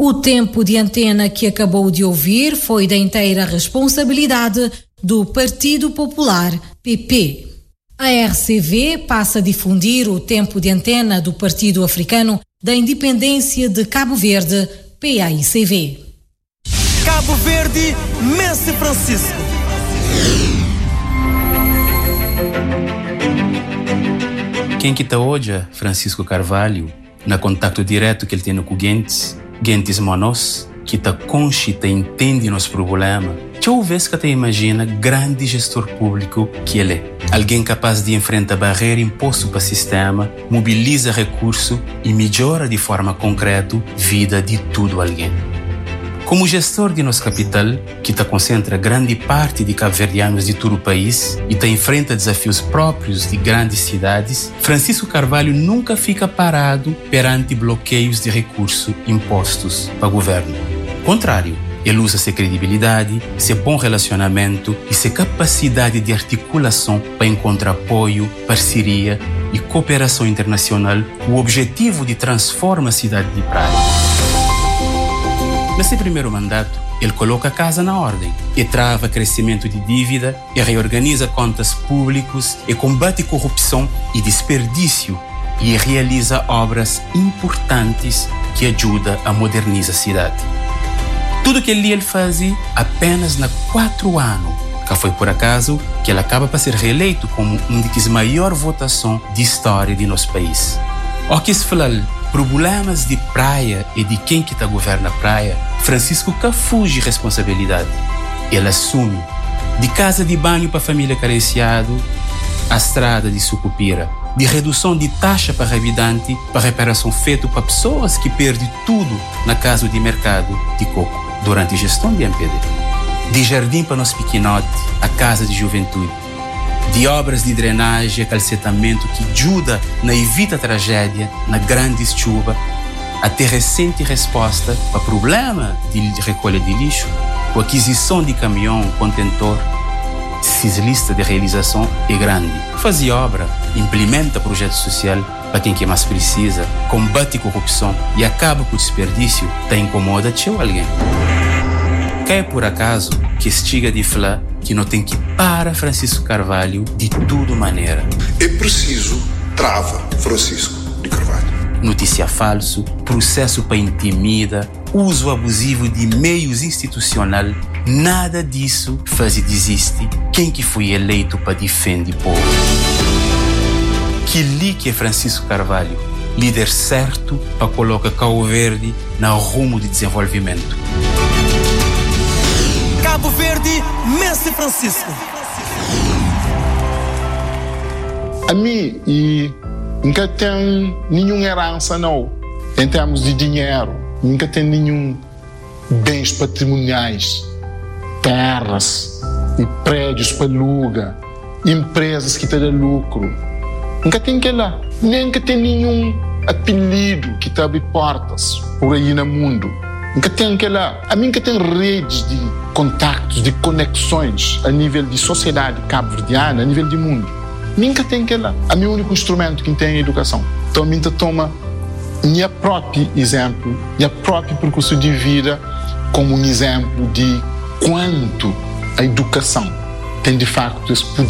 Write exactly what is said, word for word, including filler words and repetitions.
O tempo de antena que acabou de ouvir foi da inteira responsabilidade do Partido Popular, P P. A R C V passa a difundir o tempo de antena do Partido Africano da Independência de Cabo Verde, P A I C V. Cabo Verde, Messi Francisco. Quem que tá hoje, Francisco Carvalho, na contato direto que ele tem com Gentes, Gentes Monos, que tá consciente e entende nos problemas. Deixa vez que até imagina grande gestor público que ele é. Alguém capaz de enfrentar a barreira imposta para o sistema, mobiliza recursos e melhora de forma concreta a vida de todo alguém. Como gestor de nossa capital, que está concentra grande parte de cabo-verdianos de todo o país e está enfrenta desafios próprios de grandes cidades, Francisco Carvalho nunca fica parado perante bloqueios de recursos impostos para o governo. Contrário, ele usa sua credibilidade, seu bom relacionamento e sua capacidade de articulação para encontrar apoio, parceria e cooperação internacional com o objetivo de transformar a cidade de Praia. Nesse primeiro mandato, ele coloca a casa na ordem e trava crescimento de dívida e reorganiza contas públicas e combate corrupção e desperdício e realiza obras importantes que ajudam a modernizar a cidade. Tudo que ele, ele faz apenas na quatro anos, que foi por acaso que ele acaba para ser reeleito como um dos maiores votações de história de nosso país. O que se fala problemas de praia e de quem que está governa a praia, Francisco não fuge responsabilidade. Ele assume. De casa de banho para a família carenciada, a estrada de Sucupira, de redução de taxa para habitante, para reparação feita para pessoas que perdem tudo na casa de mercado de coco durante a gestão de M P D. De jardim para nosso pequenote, a casa de juventude. De obras de drenagem e calcetamento que ajuda na evita tragédia na grande chuva, até recente resposta para problema de recolha de lixo, com aquisição de caminhão, contentor. Essa lista de realização é grande. Faz obra, implementa projeto social para quem que mais precisa, combate corrupção e acaba com o desperdício, tá incomoda teu alguém. Quer por acaso que estiga de falar que não tem que parar Francisco Carvalho de toda maneira. É preciso trava Francisco de Carvalho. Notícia falso, processo para intimida, uso abusivo de meios institucional, nada disso faz desistir quem que foi eleito para defender o povo. Que li que é Francisco Carvalho, líder certo para colocar Cabo Verde na rumo de desenvolvimento. Cabo Verde, Messi Francisco. A mim, e nunca tem nenhuma herança, não. Em termos de dinheiro, nunca tem nenhum bens patrimoniais, terras e prédios para aluga, empresas que te dão lucro. Nunca tem que lá. Nunca tem nenhum apelido que te abre portas por aí no mundo. Nunca tem aquela, a mim que tem redes de contactos, de conexões a nível de sociedade cabo-verdiana, a nível de mundo. Nunca tem aquela. A meu único instrumento que tem é a educação. Então a mim toma minha próprio exemplo, minha próprio percurso de vida como um exemplo de quanto a educação tem de facto esse poder